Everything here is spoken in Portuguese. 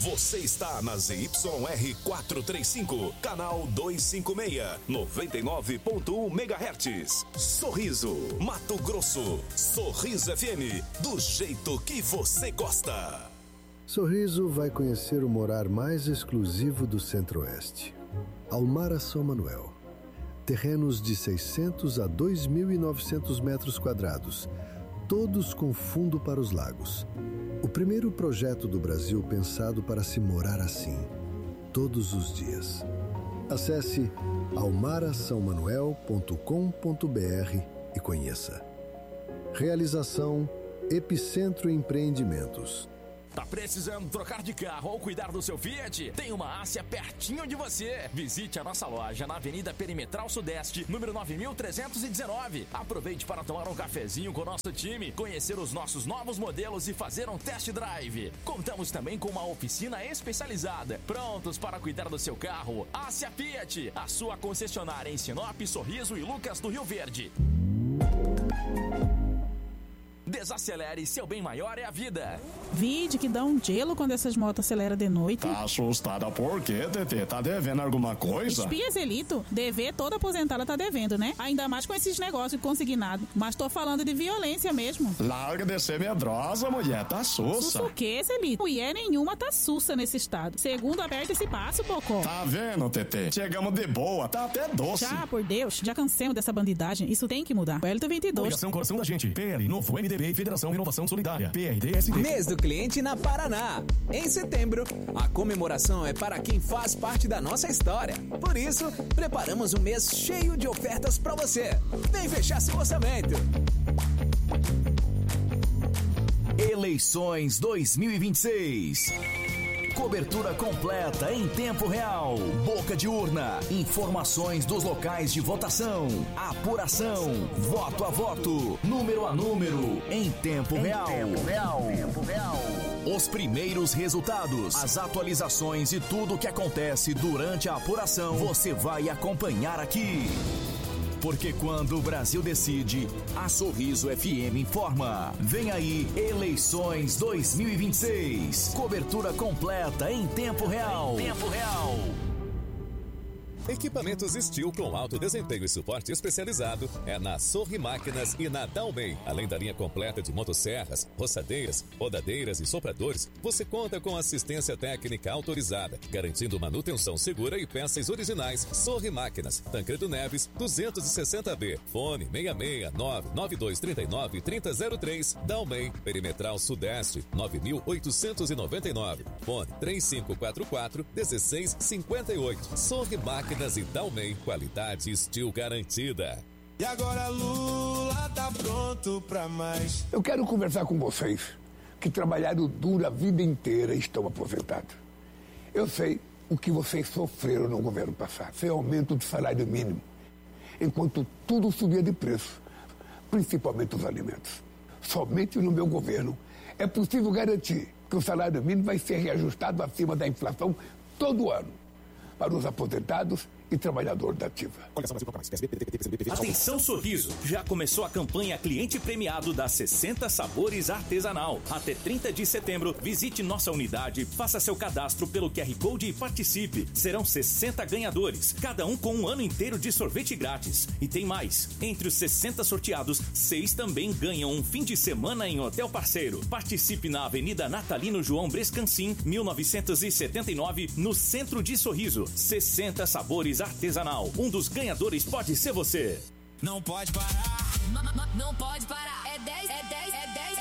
Você está na ZYR 435, canal 256, 99.1 MHz. Sorriso, Mato Grosso. Sorriso FM, do jeito que você gosta. Sorriso vai conhecer o morar mais exclusivo do Centro-Oeste. Almara São Manuel. Terrenos de 600 a 2.900 metros quadrados, todos com fundo para os lagos. O primeiro projeto do Brasil pensado para se morar assim, todos os dias. Acesse almarasaomanuel.com.br e conheça. Realização Epicentro Empreendimentos. Tá precisando trocar de carro ou cuidar do seu Fiat? Tem uma Ásia pertinho de você. Visite a nossa loja na Avenida Perimetral Sudeste, número 9319. Aproveite para tomar um cafezinho com o nosso time, conhecer os nossos novos modelos e fazer um test drive. Contamos também com uma oficina especializada. Prontos para cuidar do seu carro? Ásia Fiat, a sua concessionária em Sinop, Sorriso e Lucas do Rio Verde. Desacelere, seu bem maior é a vida. Vide que dá um gelo quando essas motos aceleram de noite. Tá assustada por quê, Tetê? Tá devendo alguma coisa? Espia, Zelito. Dever toda aposentada tá devendo, né? Ainda mais com esses negócios consignados. Mas tô falando de violência mesmo. Larga de ser medrosa, mulher. Tá sussa. Sussa o quê, Zelito? Mulher nenhuma tá sussa nesse estado. Segundo, aperta esse passo, Pocó. Tá vendo, Tetê? Chegamos de boa, tá até doce. Já, por Deus. Já cansemos dessa bandidagem. Isso tem que mudar. O Hélito 22. Ligação Coração da Gente. PL, Novo MDB e Federação Renovação Solidária. PRDSD. Mês do cliente na Paraná. Em setembro, a comemoração é para quem faz parte da nossa história. Por isso, preparamos um mês cheio de ofertas para você. Vem fechar seu orçamento. Eleições 2026. Cobertura completa em tempo real. Boca de urna. Informações dos locais de votação. Apuração. Voto a voto. Número a número. Em tempo real. Os primeiros resultados. As atualizações e tudo o que acontece durante a apuração. Você vai acompanhar aqui. Porque quando o Brasil decide, a Sorriso FM informa. Vem aí, Eleições 2026. Cobertura completa em tempo real. Equipamentos Steel com alto desempenho e suporte especializado é na Sorri Máquinas e na Dalmey. Além da linha completa de motosserras, roçadeiras, rodadeiras e sopradores, você conta com assistência técnica autorizada, garantindo manutenção segura e peças originais. Sorri Máquinas, Tancredo Neves, 260B, fone 669-9239-3003, Dalmey, Perimetral Sudeste, 9899, fone 3544-1658. Sorri Máquinas e Dalmey, qualidade Steel garantida. E agora Lula tá pronto pra mais. Eu quero conversar com vocês que trabalharam duro a vida inteira e estão aposentados. Eu sei o que vocês sofreram no governo passado. Foi aumento do salário mínimo, enquanto tudo subia de preço, principalmente os alimentos. Somente no meu governo é possível garantir que o salário mínimo vai ser reajustado acima da inflação todo ano, para os aposentados e trabalhadores da ativa. Atenção Sorriso, já começou a campanha Cliente Premiado da 60 Sabores Artesanal. Até 30 de setembro, visite nossa unidade, faça seu cadastro pelo QR Code e participe. Serão 60 ganhadores, cada um com um ano inteiro de sorvete grátis. E tem mais, entre os 60 sorteados, 6 também ganham um fim de semana em hotel parceiro. Participe na Avenida Natalino João Brescancin, 1979, no centro de Sorriso. 60 Sabores Artesanal. Um dos ganhadores pode ser você. Não pode parar. Não pode parar. É 10, é 10, é 10.